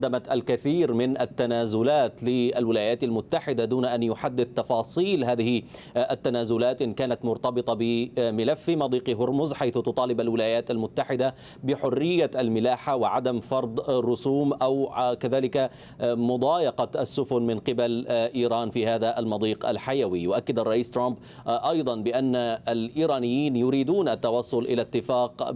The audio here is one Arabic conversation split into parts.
قدمت الكثير من التنازلات للولايات المتحدة دون أن يحدد تفاصيل هذه التنازلات، إن كانت مرتبطة بملف مضيق هرمز، حيث تطالب الولايات المتحدة بحرية الملاحة وعدم فرض رسوم أو كذلك مضايقة السفن من قبل إيران في هذا المضيق الحيوي. يؤكد الرئيس ترامب أيضا بأن الإيرانيين يريدون التوصل إلى اتفاق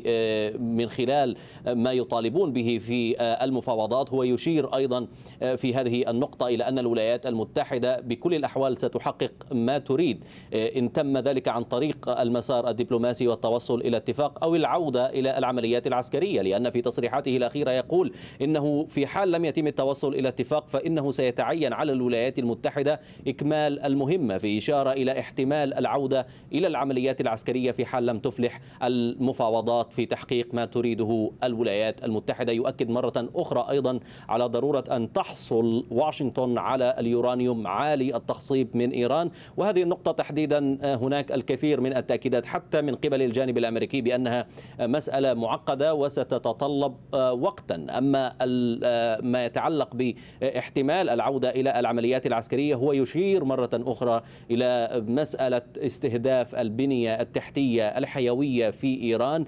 من خلال ما يطالبون به في المفاوضات. هو يشير أيضا في هذه النقطة إلى أن الولايات المتحدة بكل الأحوال ستحقق ما تريد، إن تم ذلك عن طريق المسار الدبلوماسي والتوصل إلى اتفاق أو العودة إلى العمليات العسكرية، لأن في تصريحاته الأخيرة يقول إنه في حال لم يتم التوصل إلى اتفاق فإنه سيتعين على الولايات المتحدة إكمال المهمة، في إشارة إلى احتمال العودة إلى العمليات العسكرية في حال لم تفلح المفاوضات في تحقيق ما تريده الولايات المتحدة. يؤكد مرة أخرى أيضا على ضرورة أن تحصل واشنطن على اليورانيوم عالي التخصيب من إيران، وهذه النقطة تحديدا هناك الكثير من التأكيدات حتى من قبل الجانب الأمريكي بأنها مسألة معقدة وستتطلب وقتا. أما ما يتعلق باحتمال العودة إلى العمليات العسكرية، هو يشير مرة أخرى إلى مسألة استهداف البنية التحتية الحيوية في إيران،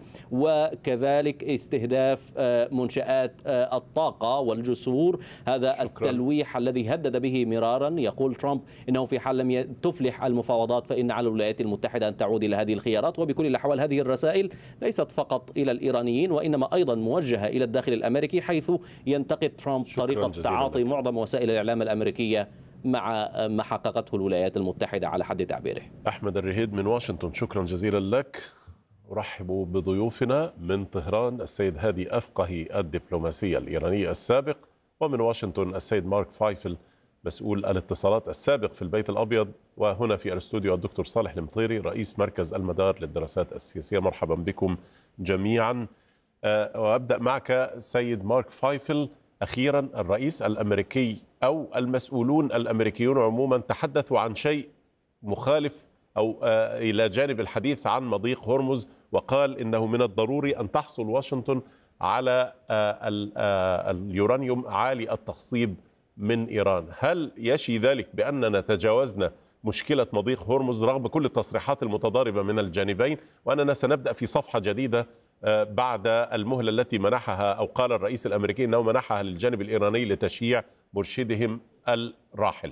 وكذلك استهداف منشآت الطاقة والجسور. هذا التلويح الذي هدد به مرارا. يقول ترامب إنه في حال لم تفلح المفاوضات فإن على الولايات المتحدة أن تعود إلى هذه الخيارات. وبكل الأحوال هذه الرسائل ليست فقط إلى الإيرانيين، وإنما أيضا موجهة إلى الداخل الأمريكي، حيث ينتقد ترامب طريقة تعاطي معظم وسائل الإعلام الأمريكية مع ما حققته الولايات المتحدة على حد تعبيره. أحمد الرهيد من واشنطن، شكرا جزيلا لك. أرحب بضيوفنا من طهران السيد هادي أفقهي الدبلوماسية الإيرانية السابق، ومن واشنطن السيد مارك فايفل مسؤول الاتصالات السابق في البيت الأبيض، وهنا في الاستوديو الدكتور صالح المطيري رئيس مركز المدار للدراسات السياسية. مرحبا بكم جميعا. وأبدأ معك سيد مارك فايفل. أخيرا الرئيس الأمريكي أو المسؤولون الأمريكيون عموما تحدثوا عن شيء مخالف أو إلى جانب الحديث عن مضيق هرمز، وقال إنه من الضروري أن تحصل واشنطن على اليورانيوم عالي التخصيب من إيران. هل يشي ذلك بأننا تجاوزنا مشكلة مضيق هرمز رغم كل التصريحات المتضاربة من الجانبين، وأننا سنبدأ في صفحة جديدة بعد المهلة التي منحها أو قال الرئيس الأمريكي أنه منحها للجانب الإيراني لتشييع مرشدهم الراحل؟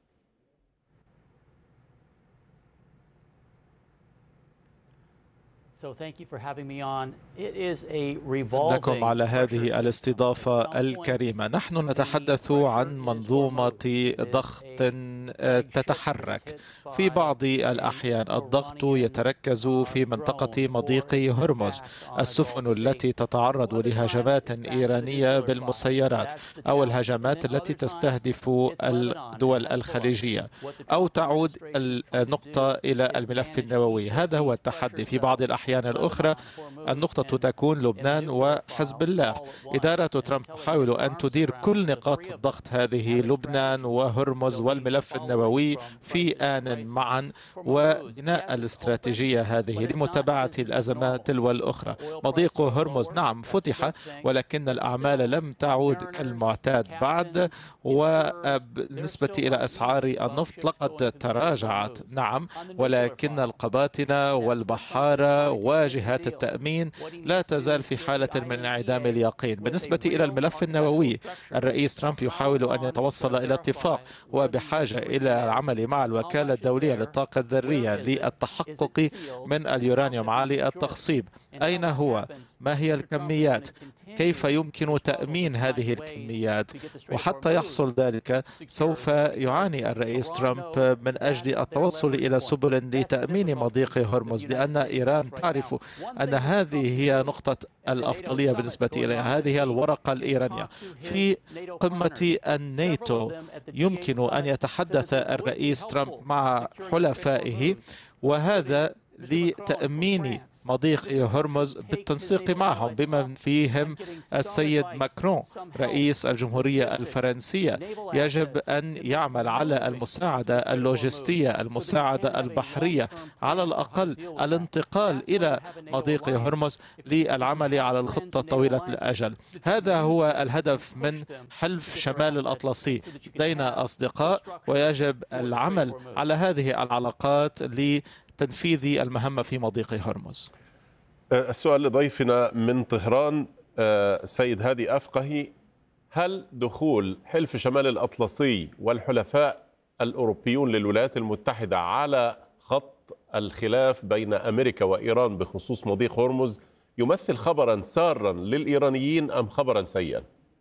لكم على هذه الاستضافة الكريمة. نحن نتحدث عن منظومة ضغط تتحرك. في بعض الأحيان الضغط يتركز في منطقة مضيق هرمز، السفن التي تتعرض لهجمات إيرانية بالمسيرات أو الهجمات التي تستهدف الدول الخليجية، أو تعود النقطة إلى الملف النووي. هذا هو التحدي. في بعض الأحيان الأخرى النقطة تكون لبنان وحزب الله. إدارة ترامب تحاول أن تدير كل نقاط الضغط هذه، لبنان وهرمز والملف النووي، في آن معا، وبناء الاستراتيجية هذه لمتابعة الأزمات تلو الأخرى. مضيق هرمز نعم فتح، ولكن الأعمال لم تعود كالمعتاد بعد، وبالنسبة إلى أسعار النفط لقد تراجعت نعم، ولكن القباطنة والبحارة وجهات التأمين لا تزال في حالة من انعدام اليقين. بالنسبة إلى الملف النووي، الرئيس ترامب يحاول أن يتوصل إلى اتفاق، وبحاجة إلى العمل مع الوكالة الدولية للطاقة الذرية للتحقق من اليورانيوم عالي التخصيب. أين هو؟ ما هي الكميات؟ كيف يمكن تأمين هذه الكميات؟ وحتى يحصل ذلك سوف يعاني الرئيس ترامب من أجل التوصل إلى سبل لتأمين مضيق هرمز، لأن إيران تعرف أن هذه هي نقطة الأفضلية بالنسبة إليها، هذه هي الورقة الإيرانية. في قمة الناتو يمكن أن يتحدث الرئيس ترامب مع حلفائه، وهذا لتأمين مضيق هرمز بالتنسيق معهم بمن فيهم السيد ماكرون رئيس الجمهورية الفرنسية. يجب أن يعمل على المساعدة اللوجستية، المساعدة البحرية، على الأقل الانتقال إلى مضيق هرمز للعمل على الخطة طويلة الأجل. هذا هو الهدف من حلف شمال الأطلسي. لدينا أصدقاء ويجب العمل على هذه العلاقات لتنفيذ المهمة في مضيق هرمز. السؤال لضيفنا من طهران سيد هادي أفقهي: هل دخول حلف شمال الأطلسي والحلفاء الأوروبيون للولايات المتحدة على خط الخلاف بين أمريكا وإيران بخصوص مضيق هرمز يمثل خبرا سارا للإيرانيين أم خبرا سيئا؟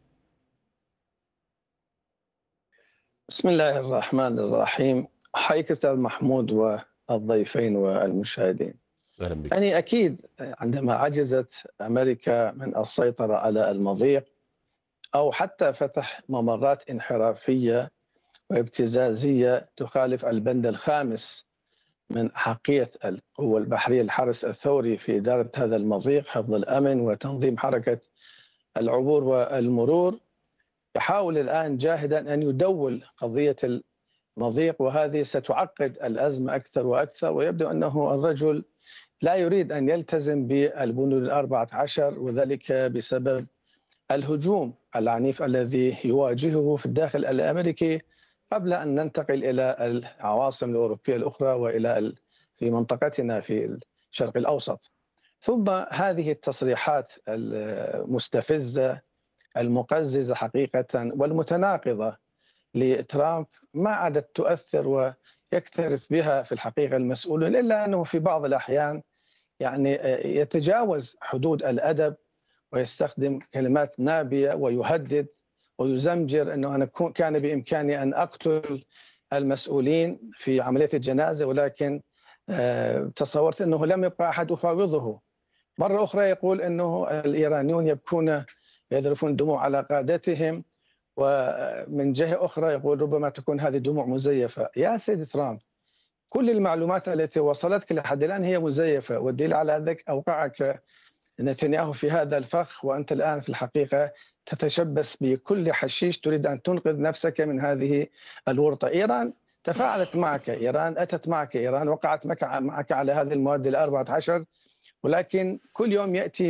بسم الله الرحمن الرحيم. حياك أستاذ محمود والضيفين والمشاهدين. أهلا بك. يعني أكيد عندما عجزت أمريكا من السيطرة على المضيق أو حتى فتح ممرات انحرافية وابتزازية تخالف البند الخامس من أحقية القوة البحرية الحرس الثوري في إدارة هذا المضيق، حفظ الأمن وتنظيم حركة العبور والمرور، يحاول الآن جاهدا أن يدول قضية المضيق، وهذه ستعقد الأزمة أكثر وأكثر. ويبدو أنه الرجل لا يريد أن يلتزم بالبنود 14، وذلك بسبب الهجوم العنيف الذي يواجهه في الداخل الأمريكي قبل أن ننتقل إلى العواصم الأوروبية الأخرى وإلى في منطقتنا في الشرق الأوسط. ثم هذه التصريحات المستفزة المقززة حقيقة والمتناقضة لترامب ما عادت تؤثر ويكترث بها في الحقيقة المسؤولون، إلا أنه في بعض الأحيان يعني يتجاوز حدود الأدب ويستخدم كلمات نابية ويهدد ويزمجر أنه أنا كان بإمكاني أن أقتل المسؤولين في عملية الجنازة، ولكن تصورت أنه لم يبقى أحد أفاوضه. مرة أخرى يقول أنه الإيرانيون يبكون يذرفون دموع على قادتهم، ومن جهة أخرى يقول ربما تكون هذه دموع مزيفة. يا سيد ترامب، كل المعلومات التي وصلتك لحد الآن هي مزيفة، والدليل على ذلك أوقعك نتنياهو في هذا الفخ، وأنت الآن في الحقيقة تتشبث بكل حشيش، تريد أن تنقذ نفسك من هذه الورطة. إيران تفاعلت معك، إيران أتت معك، إيران وقعت معك على هذه المواد 14، ولكن كل يوم يأتي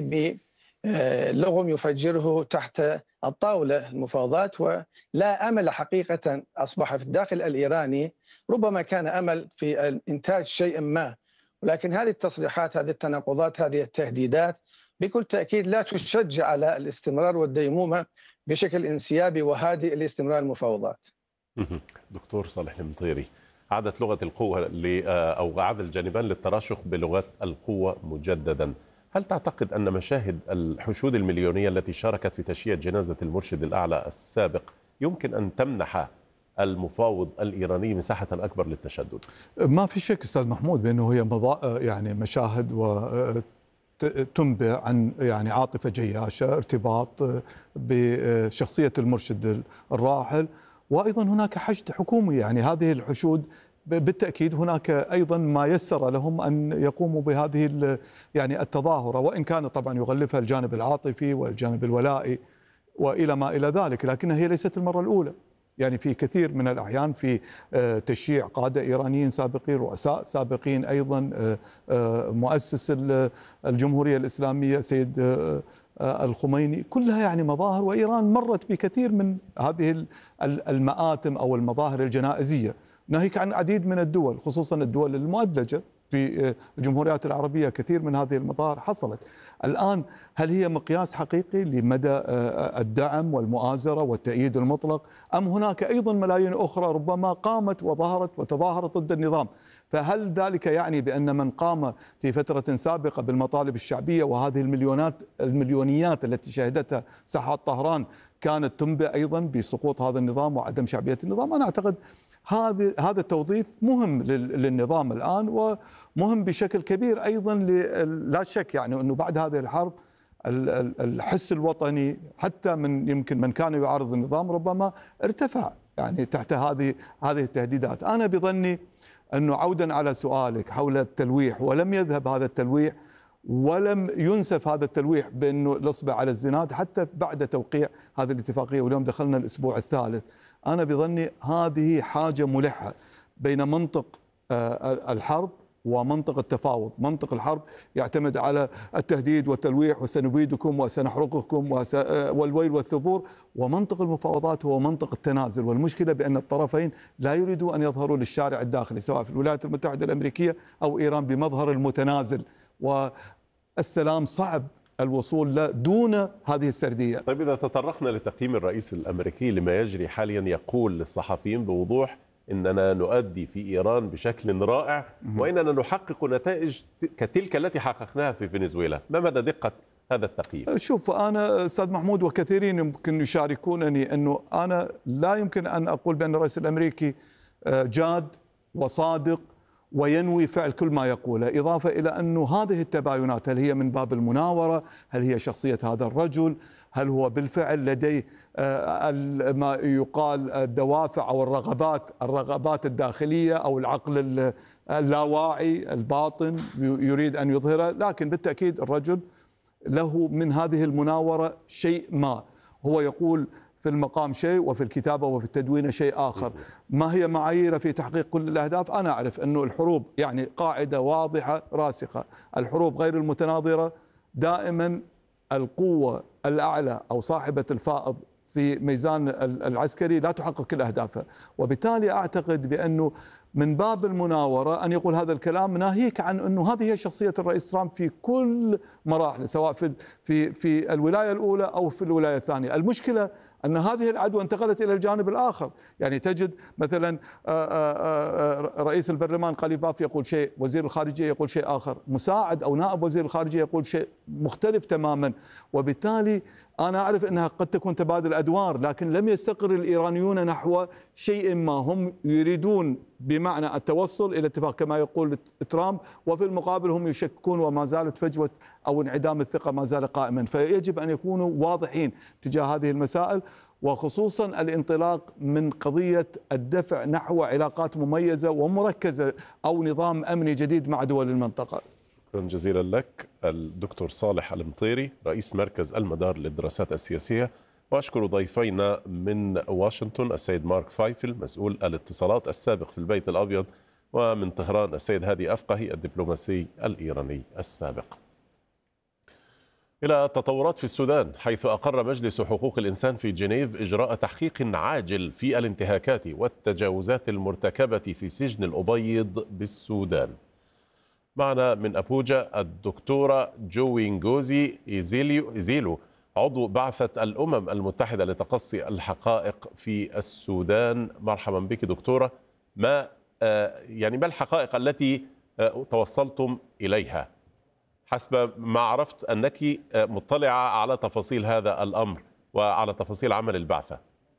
بلغم يفجره تحت الطاولة المفاوضات، ولا أمل حقيقة أصبح في الداخل الإيراني. ربما كان أمل في إنتاج شيء ما، ولكن هذه التصريحات، هذه التناقضات، هذه التهديدات بكل تأكيد لا تشجع على الاستمرار والديمومة بشكل انسيابي وهادئ لاستمرار المفاوضات. دكتور صالح المطيري، عادت لغة القوة أو عاد الجانبان للتراشق بلغات القوة مجددا. هل تعتقد أن مشاهد الحشود المليونية التي شاركت في تشييع جنازة المرشد الأعلى السابق يمكن أن تمنح المفاوض الإيراني مساحة أكبر للتشدد؟ ما في شك أستاذ محمود بأنه هي يعني مشاهد تنبئ عن يعني عاطفة جياشة، ارتباط بشخصية المرشد الراحل، وأيضا هناك حشد حكومي. يعني هذه الحشود بالتأكيد هناك أيضا ما يسر لهم أن يقوموا بهذه يعني التظاهرة، وإن كان طبعا يغلفها الجانب العاطفي والجانب الولائي وإلى ما إلى ذلك، لكنها هي ليست المرة الأولى. يعني في كثير من الأحيان في تشييع قادة إيرانيين سابقين، رؤساء سابقين، أيضا مؤسس الجمهورية الإسلامية سيد الخميني، كلها يعني مظاهر، وإيران مرت بكثير من هذه المآتم أو المظاهر الجنائزية، ناهيك عن عديد من الدول، خصوصا الدول المؤدلجة في الجمهوريات العربية. كثير من هذه المظاهر حصلت. الآن هل هي مقياس حقيقي لمدى الدعم والمؤازرة والتأييد المطلق، أم هناك أيضا ملايين أخرى ربما قامت وظهرت وتظاهرت ضد النظام؟ فهل ذلك يعني بأن من قام في فترة سابقة بالمطالب الشعبية وهذه المليونيات التي شهدتها ساحات طهران كانت تنبئ أيضا بسقوط هذا النظام وعدم شعبية النظام؟ أنا أعتقد هذا التوظيف مهم للنظام الآن، ومهم بشكل كبير أيضا. لا شك يعني أنه بعد هذه الحرب الحس الوطني حتى من يمكن من كان يعارض النظام ربما ارتفع يعني تحت هذه التهديدات. أنا بظني أنه عودا على سؤالك حول التلويح، ولم يذهب هذا التلويح، ولم ينسف هذا التلويح بأنه الإصبع على الزناد حتى بعد توقيع هذه الاتفاقية، واليوم دخلنا الأسبوع الثالث. أنا بظني هذه حاجة ملحة بين منطق الحرب ومنطق التفاوض. منطق الحرب يعتمد على التهديد والتلويح وسنبيدكم وسنحرقكم والويل والثبور، ومنطق المفاوضات هو منطق التنازل. والمشكلة بأن الطرفين لا يريدوا أن يظهروا للشارع الداخلي سواء في الولايات المتحدة الأمريكية أو إيران بمظهر المتنازل، والسلام صعب الوصول له دون هذه السردية. طيب إذا تطرقنا لتقييم الرئيس الأمريكي لما يجري حاليا، يقول للصحفيين بوضوح إننا نؤدي في إيران بشكل رائع وإننا نحقق نتائج كتلك التي حققناها في فنزويلا. ما مدى دقة هذا التقييم؟ شوف، أنا أستاذ محمود وكثيرين يمكن يشاركونني أنه أنا لا يمكن أن أقول بأن الرئيس الأمريكي جاد وصادق وينوي فعل كل ما يقوله، إضافة إلى أنه هذه التباينات هل هي من باب المناورة؟ هل هي شخصية هذا الرجل؟ هل هو بالفعل لديه ما يقال الدوافع أو الرغبات الداخلية أو العقل اللاواعي الباطن يريد أن يظهره؟ لكن بالتأكيد الرجل له من هذه المناورة شيء ما، هو يقول في المقام شيء وفي الكتابة وفي التدوين شيء آخر. ما هي معاييره في تحقيق كل الأهداف؟ أنا أعرف أنه الحروب يعني قاعدة واضحة راسخة، الحروب غير المتناظرة دائما القوة الأعلى أو صاحبة الفائض في ميزان العسكري لا تحقق كل أهدافها، وبالتالي أعتقد بأنه من باب المناورة أن يقول هذا الكلام ناهيك عن أنه هذه هي شخصية الرئيس ترامب في كل مراحل، سواء في الولاية الأولى أو في الولاية الثانية. المشكلة أن هذه العدوى انتقلت إلى الجانب الآخر، يعني تجد مثلا رئيس البرلمان قليباف يقول شيء، وزير الخارجية يقول شيء آخر، مساعد أو نائب وزير الخارجية يقول شيء مختلف تماما. وبالتالي أنا أعرف أنها قد تكون تبادل أدوار، لكن لم يستقر الإيرانيون نحو شيء ما، هم يريدون بمعنى التوصل إلى اتفاق كما يقول ترامب، وفي المقابل هم يشككون وما زالت فجوة أو انعدام الثقة ما زال قائما. فيجب أن يكونوا واضحين تجاه هذه المسائل، وخصوصا الانطلاق من قضية الدفع نحو علاقات مميزة ومركزة أو نظام أمني جديد مع دول المنطقة. شكرا جزيلا لك الدكتور صالح المطيري رئيس مركز المدار للدراسات السياسية، وأشكر ضيفينا من واشنطن السيد مارك فايفل مسؤول الاتصالات السابق في البيت الأبيض، ومن طهران السيد هادي أفقهي الدبلوماسي الإيراني السابق. إلى التطورات في السودان، حيث أقر مجلس حقوق الإنسان في جنيف إجراء تحقيق عاجل في الانتهاكات والتجاوزات المرتكبة في سجن الأبيض بالسودان. معنا من أبوجا الدكتورة جوينغوزي إيزيلو عضو بعثة الأمم المتحدة لتقصي الحقائق في السودان. مرحبا بك دكتورة. ما الحقائق التي توصلتم إليها؟ حسب ما عرفت أنك مطلعة على تفاصيل هذا الأمر وعلى تفاصيل عمل البعثة.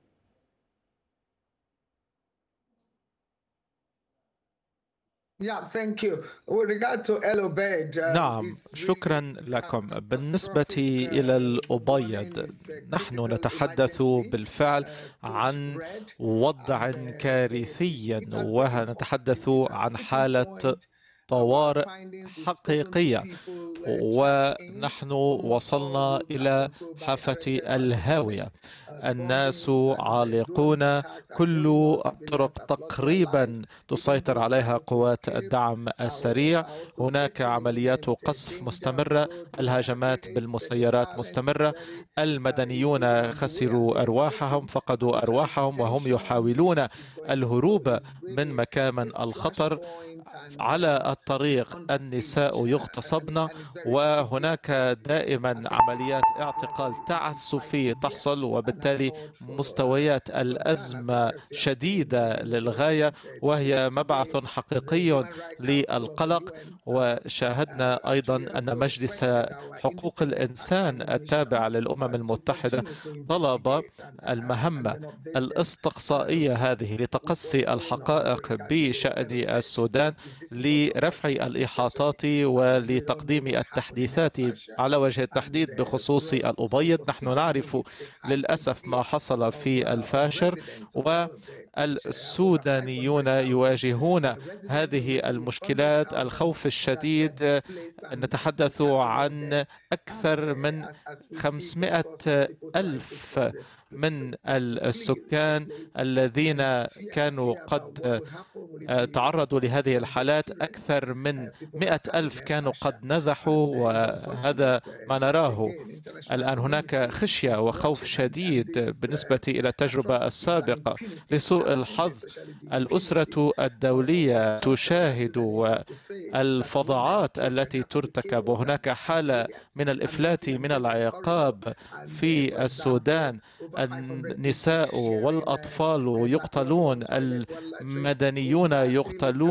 نعم، شكرا لكم. بالنسبة إلى الأبيض، نحن نتحدث بالفعل عن وضع كارثي، ونتحدث عن حالة طوارئ حقيقية، ونحن وصلنا إلى حافة الهاوية. الناس عالقون، كل الطرق تقريبا تسيطر عليها قوات الدعم السريع. هناك عمليات قصف مستمرة، الهجمات بالمسيرات مستمرة، المدنيون خسروا أرواحهم، فقدوا أرواحهم وهم يحاولون الهروب من مكان الخطر. على الطريق النساء يغتصبن، وهناك دائما عمليات اعتقال تعسفي تحصل، وبالتالي مستويات الأزمة شديدة للغاية، وهي مبعث حقيقي للقلق. وشاهدنا أيضا أن مجلس حقوق الإنسان التابع للأمم المتحدة طلب المهمة الاستقصائية هذه لتقصي الحقائق بشأن السودان لرفع لرفع الإحاطات ولتقديم التحديثات على وجه التحديد بخصوص الأبيض. نحن نعرف للأسف ما حصل في الفاشر، والسودانيون يواجهون هذه المشكلات. الخوف الشديد، نتحدث عن أكثر من 500 ألف من السكان الذين كانوا قد تعرضوا لهذه الحالات. أكثر من 100 ألف كانوا قد نزحوا، وهذا ما نراه الآن. هناك خشية وخوف شديد بالنسبة إلى التجربة السابقة. لسوء الحظ الأسرة الدولية تشاهد الفظاعات التي ترتكب، وهناك حالة من الإفلات من العقاب في السودان. النساء والأطفال يقتلون، المدنيون يقتلون.